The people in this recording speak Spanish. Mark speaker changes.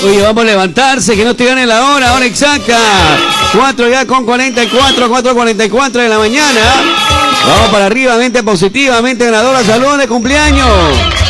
Speaker 1: Oye, vamos a levantarse, que no te gane la hora exacta. 4 ya con 44, 4:44 de la mañana. Vamos para arriba, mente positiva, mente ganadora, saludos de cumpleaños.